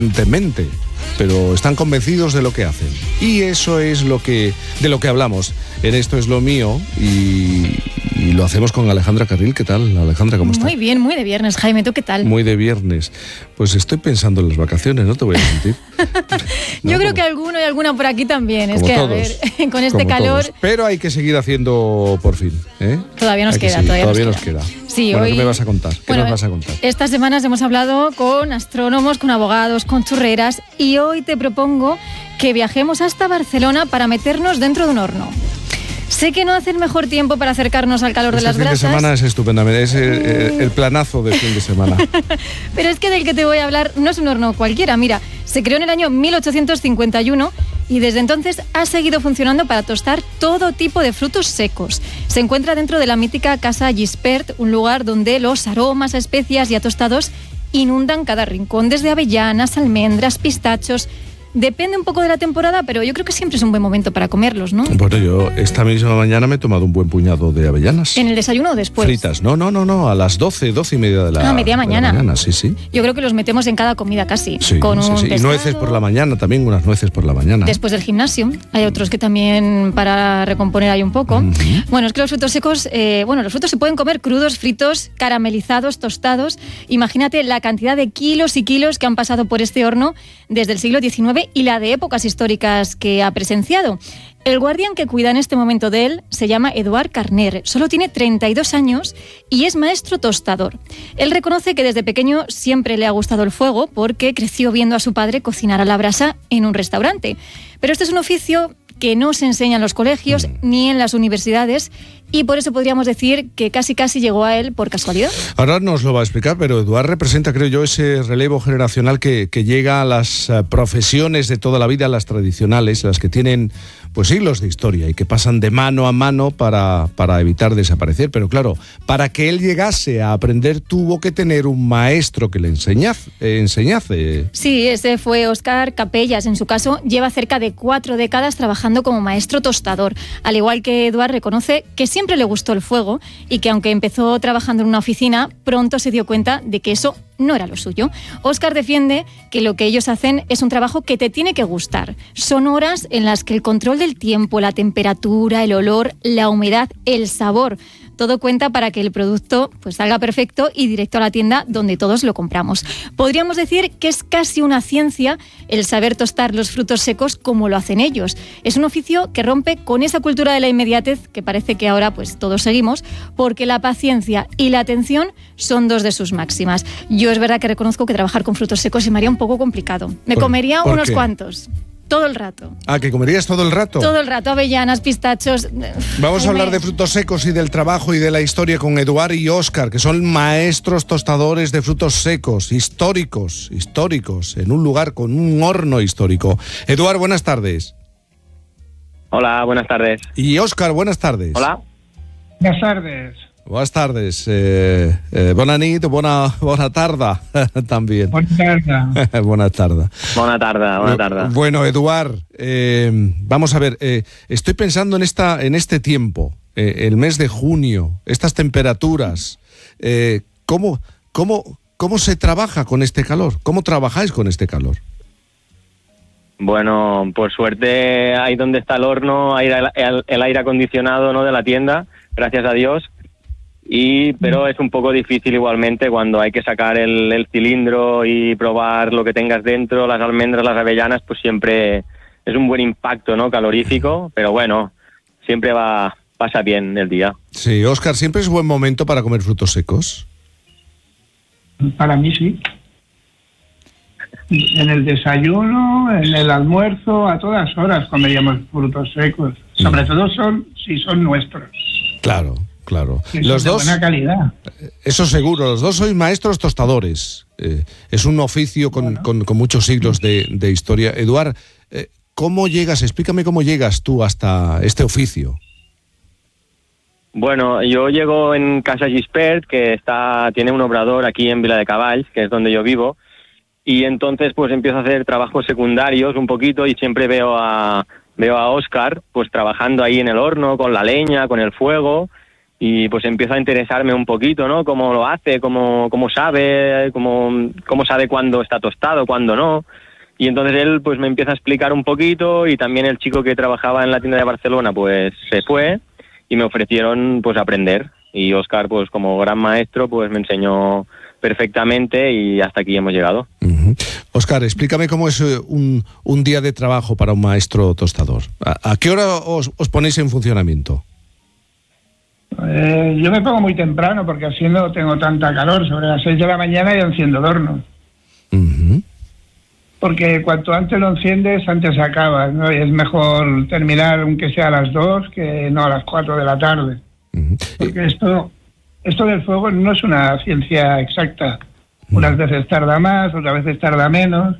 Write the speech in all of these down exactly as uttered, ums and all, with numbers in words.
mente, pero están convencidos de lo que hacen. Y eso es lo que de lo que hablamos en Esto es lo mío, y, y lo hacemos con Alejandra Carril. ¿Qué tal, Alejandra? ¿Cómo estás? Muy bien, muy de viernes, Jaime. ¿Tú qué tal? Muy de viernes. Pues estoy pensando en las vacaciones, no te voy a mentir. Yo no, creo como, que alguno y alguna por aquí también. Es que, todos, a ver, con este como calor... Todos. Pero hay que seguir haciendo por fin, ¿eh? Todavía nos hay queda, que todavía, todavía nos nos queda. queda. Sí, bueno, hoy... ¿qué me vas a contar? ¿Qué bueno, nos vas a contar? Estas semanas hemos hablado con astrónomos, con abogados, con churreras, y hoy te propongo que viajemos hasta Barcelona para meternos dentro de un horno. Sé que no hace el mejor tiempo para acercarnos al calor este de las brasas. Este fin de semana es estupendamente, es el, el, el planazo de fin de semana. Pero es que del que te voy a hablar no es un horno cualquiera. Mira, se creó en el año mil ochocientos cincuenta y uno y desde entonces ha seguido funcionando para tostar todo tipo de frutos secos. Se encuentra dentro de la mítica Casa Gispert, un lugar donde los aromas, especias y atostados inundan cada rincón, desde avellanas, almendras, pistachos. Depende un poco de la temporada, pero yo creo que siempre es un buen momento para comerlos, ¿no? Bueno, yo esta misma mañana me he tomado un buen puñado de avellanas. ¿En el desayuno o después? Fritas. No, no, no, no, a las doce, doce y media de la, ah, media mañana. de la mañana. Sí, sí. Yo creo que los metemos en cada comida casi. Sí, con sí, un sí. Y nueces por la mañana también, unas nueces por la mañana. Después del gimnasio. Hay otros que también para recomponer hay un poco. Uh-huh. Bueno, es que los frutos secos, eh, bueno, los frutos se pueden comer crudos, fritos, caramelizados, tostados. Imagínate la cantidad de kilos y kilos que han pasado por este horno desde el siglo diecinueve y la de épocas históricas que ha presenciado. El guardián que cuida en este momento de él se llama Eduard Carner. Solo tiene treinta y dos años y es maestro tostador. Él reconoce que desde pequeño siempre le ha gustado el fuego porque creció viendo a su padre cocinar a la brasa en un restaurante. Pero este es un oficio que no se enseña en los colegios mm. ni en las universidades, y por eso podríamos decir que casi casi llegó a él por casualidad. Ahora nos lo va a explicar, pero Eduard representa, creo yo, ese relevo generacional que, que llega a las uh, profesiones de toda la vida, las tradicionales, las que tienen pues siglos de historia y que pasan de mano a mano para, para evitar desaparecer. Pero claro, para que él llegase a aprender tuvo que tener un maestro que le enseñase. Eh, enseñase. Sí, ese fue Óscar Capellas. En su caso, lleva cerca de cuatro décadas trabajando como maestro tostador. Al igual que Eduard, reconoce que siempre le gustó el fuego y que aunque empezó trabajando en una oficina, pronto se dio cuenta de que eso no era lo suyo. Óscar defiende que lo que ellos hacen es un trabajo que te tiene que gustar. Son horas en las que el control del tiempo, la temperatura, el olor, la humedad, el sabor, todo cuenta para que el producto pues salga perfecto y directo a la tienda donde todos lo compramos. Podríamos decir que es casi una ciencia el saber tostar los frutos secos como lo hacen ellos. Es un oficio que rompe con esa cultura de la inmediatez que parece que ahora pues todos seguimos, porque la paciencia y la atención son dos de sus máximas. Yo es verdad que reconozco que trabajar con frutos secos se me haría un poco complicado. Me ¿Por, comería ¿por unos qué? cuantos. Todo el rato. Ah, ¿que comerías todo el rato? Todo el rato, avellanas, pistachos. Vamos Ay, a hablar me... de frutos secos y del trabajo y de la historia con Eduard y Óscar, que son maestros tostadores de frutos secos, históricos, históricos, en un lugar con un horno histórico. Eduard, buenas tardes. Hola, buenas tardes. Y Óscar, buenas tardes. Hola. Buenas tardes. Buenas tardes. Eh, eh, bona nit, bona, bona tarda también. Buenas tardes. Buenas tardes. Buena tarde, buena tarde. Bueno, Eduard, eh, vamos a ver, eh, estoy pensando en esta, en este tiempo, eh, el mes de junio, estas temperaturas. Eh, ¿cómo, cómo, ¿Cómo se trabaja con este calor? ¿Cómo trabajáis con este calor? Bueno, por suerte ahí donde está el horno, hay el, el, el aire acondicionado, ¿no?, de la tienda, gracias a Dios. Y pero es un poco difícil igualmente cuando hay que sacar el, el cilindro y probar lo que tengas dentro, las almendras, las avellanas, pues siempre es un buen impacto, ¿no?, calorífico, pero bueno, siempre va pasa bien el día. Sí, Óscar, ¿siempre es buen momento para comer frutos secos? Para mí sí. En el desayuno, en el almuerzo, a todas horas comeríamos frutos secos. Sobre mm. todo son si son nuestros. Claro. Claro. Que los son de dos, buena calidad. Eso seguro, los dos sois maestros tostadores. Eh, es un oficio con, bueno. con, con muchos siglos de, de historia. Eduard, eh, ¿cómo llegas? Explícame cómo llegas tú hasta este oficio. Bueno, yo llego en Casa Gispert, que está tiene un obrador aquí en Viladecavalls, que es donde yo vivo, y entonces pues empiezo a hacer trabajos secundarios un poquito y siempre veo a veo a Óscar pues trabajando ahí en el horno con la leña, con el fuego. y pues empiezo a interesarme un poquito, ¿no? Cómo lo hace, cómo, cómo sabe, cómo, cómo sabe cuándo está tostado, cuándo no. Y entonces él pues me empieza a explicar un poquito, y también el chico que trabajaba en la tienda de Barcelona pues se fue y me ofrecieron pues aprender. Y Óscar, pues como gran maestro, pues me enseñó perfectamente y hasta aquí hemos llegado. Uh-huh. Óscar, explícame cómo es un, un día de trabajo para un maestro tostador. ¿A, a qué hora os, os ponéis en funcionamiento? Eh, yo me pongo muy temprano porque así no tengo tanta calor. Sobre las seis de la mañana ya enciendo el horno. Uh-huh. Porque cuanto antes lo enciendes, antes acabas, ¿no? Y es mejor terminar aunque sea a las dos que no a las cuatro de la tarde. Uh-huh. Porque esto, esto del fuego no es una ciencia exacta. Uh-huh. Unas veces tarda más, otras veces tarda menos.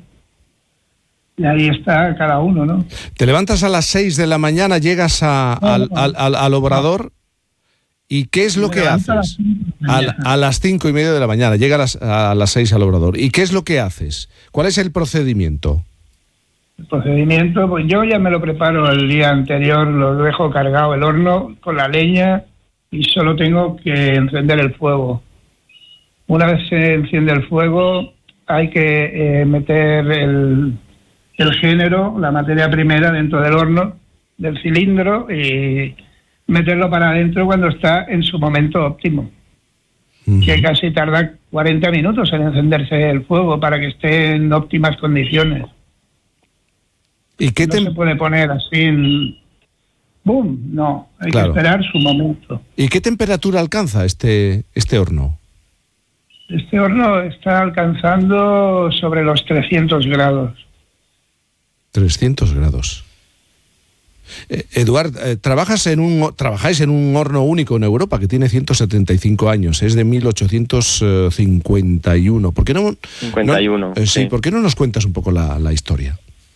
Y ahí está cada uno, ¿no? ¿Te levantas a las seis de la mañana, llegas a, no, al, no. Al, al, al obrador? No. ¿Y qué es lo que haces? A, a las cinco y media de la mañana, llega a las, a las seis al obrador. ¿Y qué es lo que haces? ¿Cuál es el procedimiento? El procedimiento, pues yo ya me lo preparo el día anterior, lo dejo cargado el horno con la leña y solo tengo que encender el fuego. Una vez se enciende el fuego, hay que eh, meter el, el género, la materia primera, dentro del horno, del cilindro, y meterlo para adentro cuando está en su momento óptimo. Uh-huh. Que casi tarda cuarenta minutos en encenderse el fuego para que esté en óptimas condiciones. ¿Y qué no te... se puede poner así, ¡boom! No, hay claro. que esperar su momento. ¿Y qué temperatura alcanza este, este horno? Este horno está alcanzando sobre los trescientos grados. trescientos grados. Eh, Eduard, eh, trabajas en un, trabajáis en un horno único en Europa que tiene ciento setenta y cinco años, es de mil ochocientos cincuenta y uno. ¿Por qué no, cincuenta y uno, no, eh, sí, sí. ¿Por qué no nos cuentas un poco la, la historia?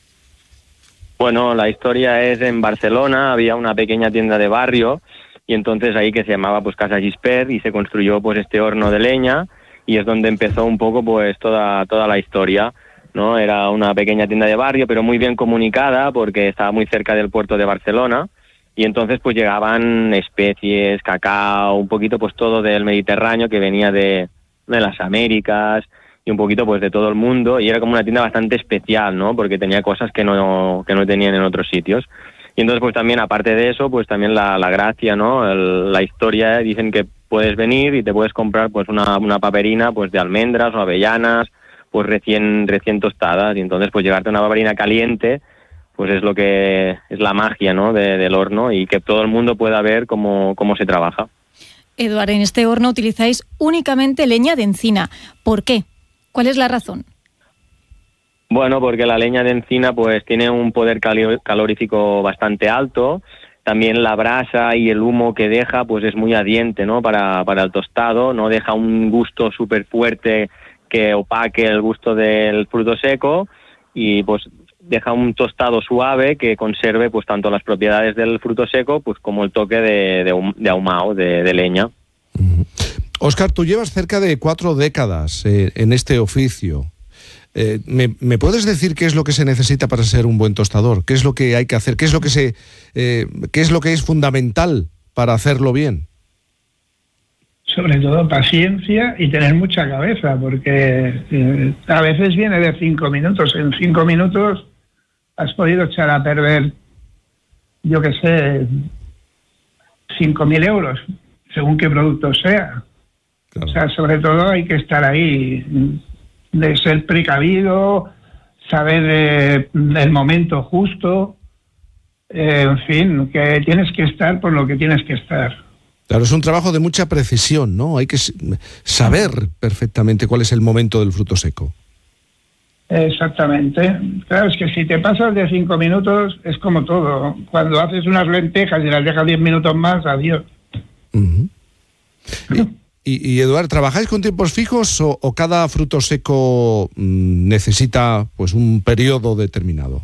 Bueno, la historia es en Barcelona, había una pequeña tienda de barrio y entonces ahí que se llamaba pues Casa Gispert y se construyó pues este horno de leña y es donde empezó un poco pues toda, toda la historia. ¿No? Era una pequeña tienda de barrio, pero muy bien comunicada porque estaba muy cerca del puerto de Barcelona y entonces pues llegaban especies, cacao, un poquito pues todo del Mediterráneo que venía de, de las Américas y un poquito pues de todo el mundo y era como una tienda bastante especial, ¿no? Porque tenía cosas que no, que no tenían en otros sitios. Y entonces pues también aparte de eso pues también la, la gracia, ¿no? El, la historia, dicen que puedes venir y te puedes comprar pues una, una paperina pues de almendras o avellanas pues recién recién tostadas y entonces pues llevarte una paperina caliente pues es lo que es la magia, ¿no? de, del horno y que todo el mundo pueda ver cómo, cómo se trabaja. Eduard, en este horno utilizáis únicamente leña de encina. ¿Por qué? ¿Cuál es la razón? Bueno, porque la leña de encina pues tiene un poder cali- calorífico bastante alto. También la brasa y el humo que deja pues es muy ardiente, ¿no? Para, para el tostado, no deja un gusto súper fuerte que opaque el gusto del fruto seco y pues deja un tostado suave que conserve pues tanto las propiedades del fruto seco pues como el toque de, de, de ahumado, de, de leña. Uh-huh. Óscar, tú llevas cerca de cuatro décadas eh, en este oficio. Eh, ¿me, ¿Me puedes decir qué es lo que se necesita para ser un buen tostador? ¿Qué es lo que hay que hacer? ¿Qué es lo que se, eh, qué es lo que es fundamental para hacerlo bien? Sobre todo paciencia y tener mucha cabeza, porque eh, a veces viene de cinco minutos. En cinco minutos has podido echar a perder, yo qué sé, cinco mil euros, según qué producto sea. Claro. O sea, sobre todo hay que estar ahí, de ser precavido, saber eh, el momento justo, eh, en fin, que tienes que estar por lo que tienes que estar. Claro, es un trabajo de mucha precisión, ¿no? Hay que saber perfectamente cuál es el momento del fruto seco. Exactamente. Claro, es que si te pasas de cinco minutos, es como todo. Cuando haces unas lentejas y las dejas diez minutos más, adiós. Uh-huh. Y, y, y Eduard, ¿trabajáis con tiempos fijos o, o cada fruto seco mmm, necesita pues un periodo determinado?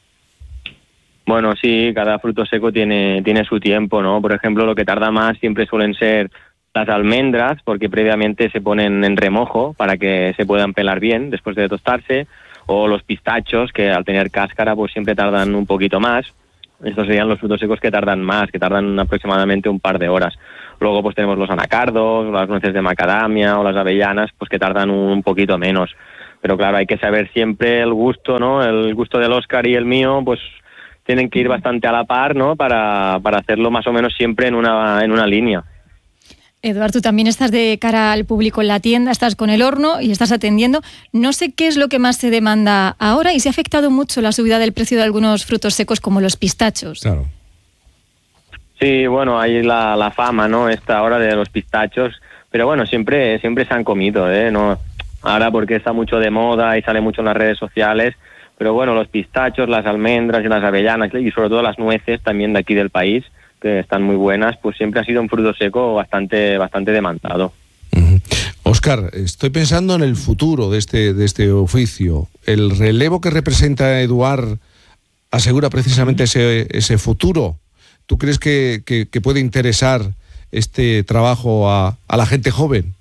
Bueno, sí, cada fruto seco tiene, tiene su tiempo, ¿no? Por ejemplo, lo que tarda más siempre suelen ser las almendras, porque previamente se ponen en remojo para que se puedan pelar bien después de tostarse, o los pistachos, que al tener cáscara pues siempre tardan un poquito más. Estos serían los frutos secos que tardan más, que tardan aproximadamente un par de horas. Luego pues tenemos los anacardos, las nueces de macadamia o las avellanas, pues que tardan un poquito menos. Pero claro, hay que saber siempre el gusto, ¿no? El gusto del Óscar y el mío, pues tienen que ir bastante a la par, ¿no? Para, para hacerlo más o menos siempre en una, en una línea. Eduard, tú también estás de cara al público en la tienda, estás con el horno y estás atendiendo. No sé qué es lo que más se demanda ahora y si ha afectado mucho la subida del precio de algunos frutos secos como los pistachos. Claro. Sí, bueno, hay la, la fama, ¿no? Esta hora de los pistachos, pero bueno, siempre, siempre se han comido, ¿eh? No, ahora porque está mucho de moda y sale mucho en las redes sociales, pero bueno, los pistachos, las almendras y las avellanas y sobre todo las nueces también de aquí del país, que están muy buenas, pues siempre ha sido un fruto seco bastante bastante demandado. Uh-huh. Óscar, estoy pensando en el futuro de este de este oficio. El relevo que representa Eduard asegura precisamente ese ese futuro. ¿Tú crees que, que, que puede interesar este trabajo a, a la gente joven?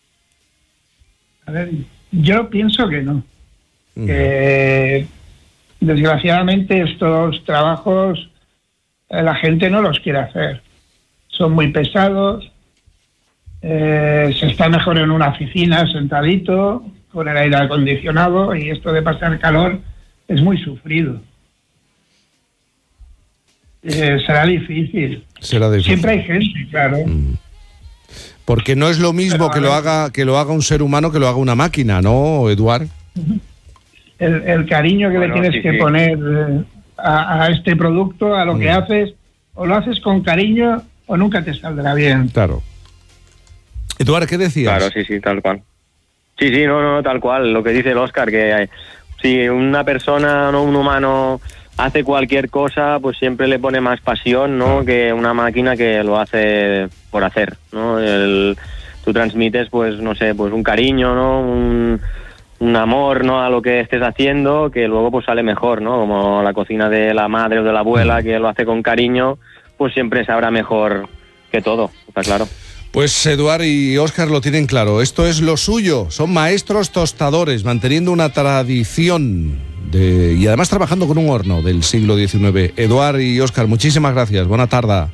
A ver, yo pienso que no. Uh-huh. Que desgraciadamente estos trabajos la gente no los quiere hacer. Son muy pesados, eh, se está mejor en una oficina sentadito, con el aire acondicionado, y esto de pasar calor es muy sufrido. Eh, será difícil. Será difícil. Siempre hay gente, claro. Mm. Porque no es lo mismo Pero, que lo haga que lo haga un ser humano que lo haga una máquina, ¿no, Eduard? El, el cariño que bueno, le tienes sí, que sí. poner eh, a, a este producto, a lo que Mm. haces, o lo haces con cariño o nunca te saldrá bien. Claro. Eduard, ¿qué decías? Claro, sí, sí, tal cual. Sí, sí, no, no, tal cual, lo que dice el Óscar, que hay, si una persona, no un humano, hace cualquier cosa, pues siempre le pone más pasión, ¿no? Claro. Que una máquina que lo hace por hacer, ¿no? El, tú transmites, pues, no sé, pues un cariño, ¿no? Un, un amor, ¿no? A lo que estés haciendo, que luego pues sale mejor, ¿no? Como la cocina de la madre o de la abuela, que lo hace con cariño, pues siempre sabrá mejor que todo, está claro. Pues Eduard y Óscar lo tienen claro. Esto es lo suyo. Son maestros tostadores, manteniendo una tradición de, y además trabajando con un horno del siglo diecinueve. Eduard y Óscar, muchísimas gracias. Buena tarde.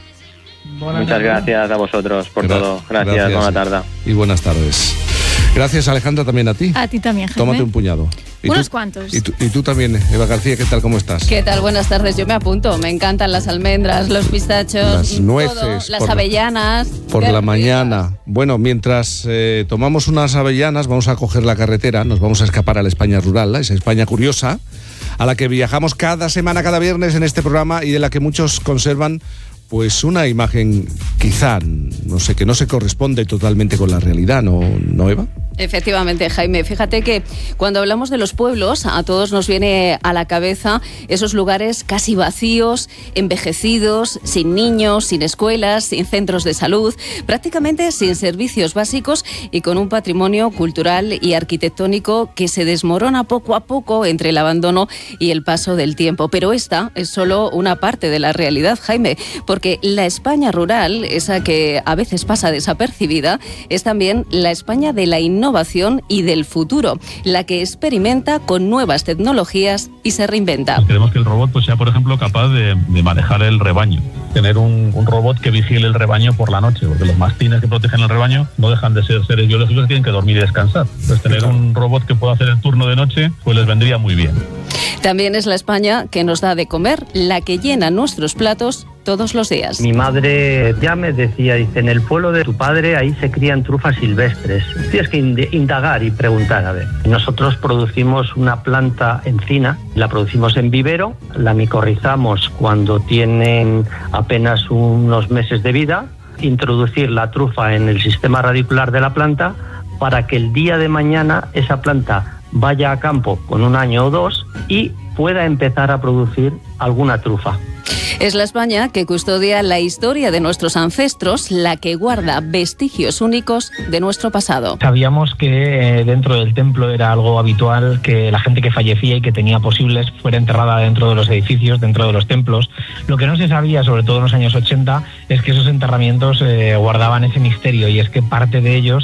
Buenas Muchas tardes. gracias a vosotros por Gra- todo. Gracias, gracias. buena tarde. Y buenas tardes. Gracias, Alejandra, también a ti. A ti también, Jaime. Tómate un puñado. ¿Y Unos tú? cuantos. Y tú, y tú también, Eva García, ¿qué tal? ¿Cómo estás? ¿Qué tal? Buenas tardes. Yo me apunto. Me encantan las almendras, los pistachos, Las nueces, todo, las por la- avellanas. Por Qué la ricas. mañana. Bueno, mientras eh, tomamos unas avellanas, vamos a coger la carretera, nos vamos a escapar a la España rural, a esa España curiosa, a la que viajamos cada semana, cada viernes en este programa y de la que muchos conservan pues una imagen quizá, no sé, que no se corresponde totalmente con la realidad, ¿no, ¿no Eva? Efectivamente, Jaime. Fíjate que cuando hablamos de los pueblos, a todos nos viene a la cabeza esos lugares casi vacíos, envejecidos, sin niños, sin escuelas, sin centros de salud, prácticamente sin servicios básicos y con un patrimonio cultural y arquitectónico que se desmorona poco a poco entre el abandono y el paso del tiempo. Pero esta es solo una parte de la realidad, Jaime, porque la España rural, esa que a veces pasa desapercibida, es también la España de la innovación innovación y del futuro, la que experimenta con nuevas tecnologías y se reinventa. Pues queremos que el robot pues, sea, por ejemplo, capaz de, de manejar el rebaño, tener un, un robot que vigile el rebaño por la noche, porque los mastines que protegen el rebaño no dejan de ser seres biológicos que tienen que dormir y descansar. Entonces, tener un robot que pueda hacer el turno de noche, pues les vendría muy bien. También es la España que nos da de comer, la que llena nuestros platos todos los días. Mi madre ya me decía, dice, en el pueblo de tu padre ahí se crían trufas silvestres. Tienes que indagar y preguntar, a ver. Nosotros producimos una planta encina, la producimos en vivero, la micorrizamos cuando tienen apenas unos meses de vida, introducir la trufa en el sistema radicular de la planta para que el día de mañana esa planta vaya a campo con un año o dos y pueda empezar a producir alguna trufa. Es la España que custodia la historia de nuestros ancestros, la que guarda vestigios únicos de nuestro pasado. Sabíamos que eh, dentro del templo era algo habitual que la gente que fallecía y que tenía posibles fuera enterrada dentro de los edificios, dentro de los templos. Lo que no se sabía, sobre todo en los años ochenta, es que esos enterramientos eh, guardaban ese misterio, y es que parte de ellos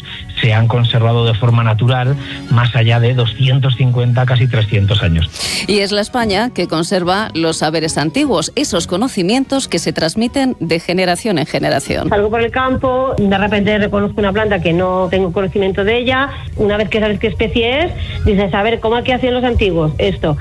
se han conservado de forma natural más allá de doscientos cincuenta, casi trescientos años. Y es la España que conserva los saberes antiguos, esos conocimientos que se transmiten de generación en generación. Salgo por el campo, de repente reconozco una planta que no tengo conocimiento de ella, una vez que sabes qué especie es, dices, a ver, ¿cómo aquí hacían los antiguos esto?